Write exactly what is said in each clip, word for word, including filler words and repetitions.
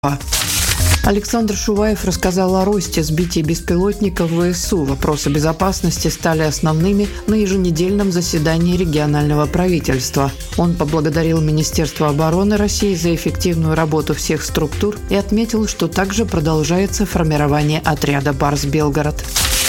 Александр Шуваев рассказал о росте сбитий беспилотников в ВСУ. Вопросы безопасности стали основными на еженедельном заседании регионального правительства. Он поблагодарил Министерство обороны России за эффективную работу всех структур и отметил, что также продолжается формирование отряда «Барс-Белгород».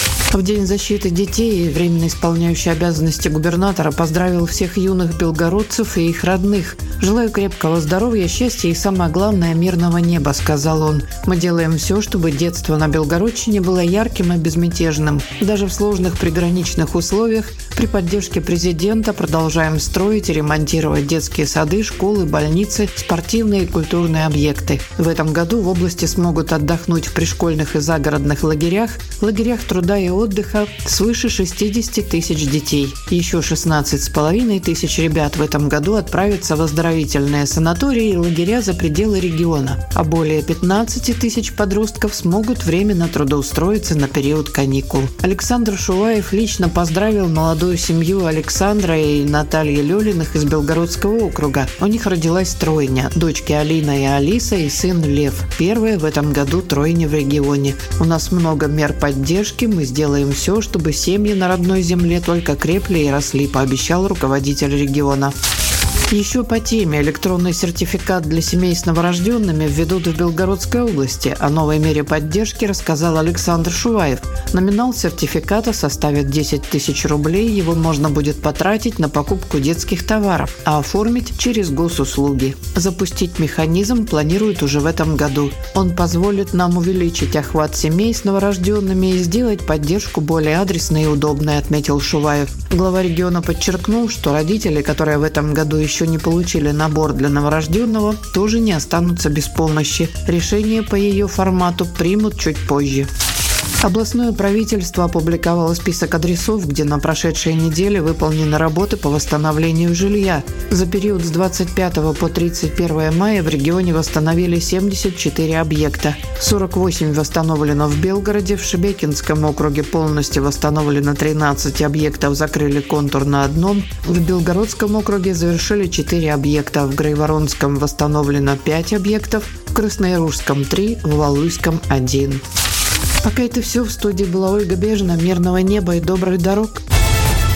В День защиты детей временно исполняющий обязанности губернатора поздравил всех юных белгородцев и их родных. «Желаю крепкого здоровья, счастья и, самое главное, мирного неба», – сказал он. «Мы делаем все, чтобы детство на Белгородчине было ярким и безмятежным. Даже в сложных приграничных условиях при поддержке президента продолжаем строить и ремонтировать детские сады, школы, больницы, спортивные и культурные объекты. В этом году в области смогут отдохнуть в пришкольных и загородных лагерях, лагерях труда и отдыха свыше шестьдесят тысяч детей. Еще шестнадцать с половиной тысяч ребят в этом году отправятся в оздоровительные санатории и лагеря за пределы региона, а более пятнадцать тысяч подростков смогут временно трудоустроиться на период каникул». Александр Шуваев лично поздравил молодую семью Александра и Натальи Лёлиных из Белгородского округа. У них родилась тройня – дочки Алина и Алиса и сын Лев. Первая в этом году тройня в регионе. «У нас много мер поддержки, мы сделаем все, чтобы семьи на родной земле только крепли и росли», – пообещал руководитель региона. Еще по теме электронный сертификат для семей с новорожденными введут в Белгородской области. О новой мере поддержки рассказал Александр Шуваев. Номинал сертификата составит десять тысяч рублей, его можно будет потратить на покупку детских товаров, а оформить через госуслуги. Запустить механизм планируют уже в этом году. Он позволит нам увеличить охват семей с новорожденными и сделать поддержку более адресной и удобной, отметил Шуваев. Глава региона подчеркнул, что родители, которые в этом году еще не получили набор для новорожденного, тоже не останутся без помощи. Решение по ее формату примут чуть позже. Областное правительство опубликовало список адресов, где на прошедшей неделе выполнены работы по восстановлению жилья. За период с двадцать пятого по тридцать первое мая в регионе восстановили семьдесят четыре объекта. сорок восемь восстановлено в Белгороде, в Шебекинском округе полностью восстановлено тринадцать объектов, закрыли контур на одном. В Белгородском округе завершили четыре объекта, в Грайворонском восстановлено пять объектов, в Красноярушском три, в Валуйском один. Пока это все, в студии была Ольга Бежина. Мирного неба и добрых дорог.